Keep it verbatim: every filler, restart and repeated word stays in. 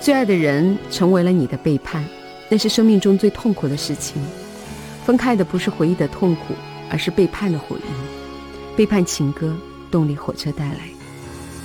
最爱的人成为了你的背叛，那是生命中最痛苦的事情。分开的不是回忆的痛苦，而是背叛的回忆。背叛情歌，动力火车带来。